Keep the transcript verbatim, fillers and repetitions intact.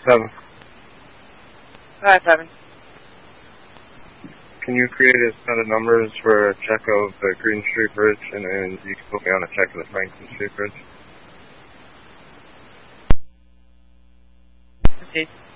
Seven. Five, seven. Can you create a set of numbers for a check of the Green Street Bridge, and then you can put me on a check of the Franklin Street Bridge? Okay.